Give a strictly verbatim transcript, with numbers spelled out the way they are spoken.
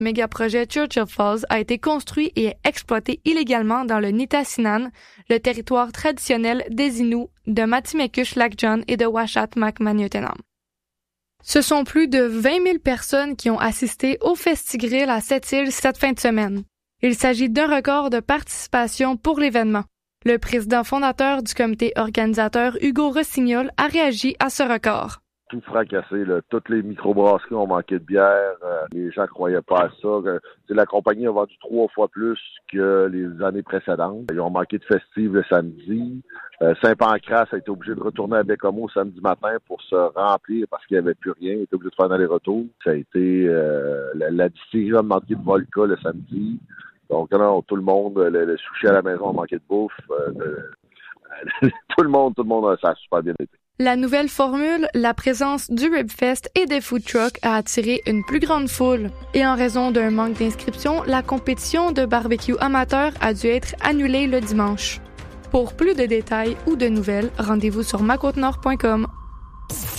méga-projet Churchill Falls a été construit et est exploité illégalement dans le Nitassinan, le territoire traditionnel des Inuits de Matimekush-Lac-John et de Uashat-Macmagnotenam. Ce sont plus de vingt mille personnes qui ont assisté au Festigrill à cette île cette fin de semaine. Il s'agit d'un record de participation pour l'événement. Le président fondateur du comité organisateur, Hugo Rossignol, a réagi à ce record. Tout fracassé, là. Toutes les microbrasseries ont manqué de bière. Euh, les gens croyaient pas à ça. Euh, la compagnie a vendu trois fois plus que les années précédentes. Ils ont manqué de festives le samedi. Euh, Saint-Pancras a été obligé de retourner à Bécomo samedi matin pour se remplir parce qu'il n'y avait plus rien. Il était obligé de faire dans les retours. Ça a été euh, la, la distillerie a manqué de vodka le samedi. Donc non, tout le monde, le, le sushi à la maison a manqué de bouffe. Euh, de, tout le monde, tout le monde, ça a super bien été. La nouvelle formule, la présence du Ribfest et des food trucks a attiré une plus grande foule. Et en raison d'un manque d'inscriptions, la compétition de barbecue amateur a dû être annulée le dimanche. Pour plus de détails ou de nouvelles, rendez-vous sur ma côte nord point com.